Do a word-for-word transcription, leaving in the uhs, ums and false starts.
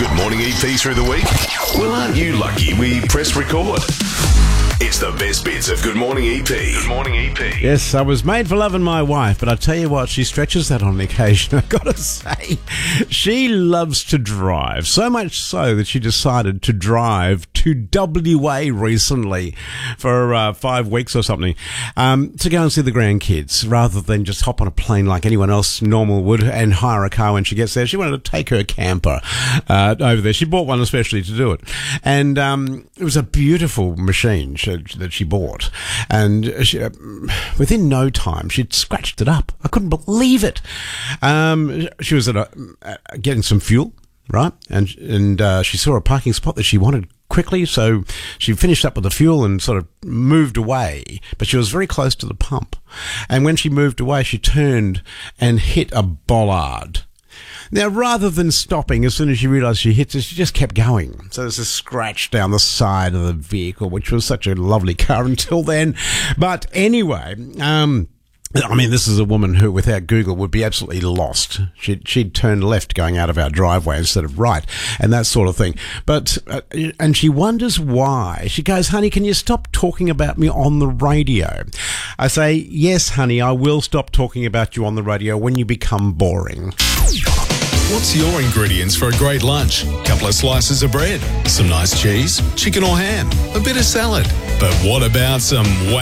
Good morning E P through the week? Well, aren't you lucky we pressed record? It's the best bits of Good Morning E P. Good Morning E P. Yes, I was made for loving my wife, but I tell you what, she stretches that on occasion. I've got to say, she loves to drive, so much so that she decided to drive to W A recently for uh, five weeks or something um, to go and see the grandkids, rather than just hop on a plane like anyone else normal would and hire a car when she gets there. She wanted to take her camper uh, over there. She bought one especially to do it, and um, it was a beautiful machine she, that she bought, and she, uh, within no time she'd scratched it up. I couldn't believe it. Um, she was at a, uh, getting some fuel, right, and and uh, she saw a parking spot that she wanted quickly, so she finished up with the fuel and sort of moved away, but she was very close to the pump, and when she moved away she turned and hit a bollard. Now, rather than stopping as soon as she realised she hit it, she just kept going. So there's a scratch down the side of the vehicle, which was such a lovely car until then. But anyway, um, I mean, this is a woman who, without Google, would be absolutely lost. She'd, she'd turn left going out of our driveway instead of right, and that sort of thing. But, uh, and she wonders why. She goes, honey, can you stop talking about me on the radio? I say, yes, honey, I will stop talking about you on the radio when you become boring. What's your ingredients for a great lunch? Couple of slices of bread, some nice cheese, chicken or ham, a bit of salad. But what about some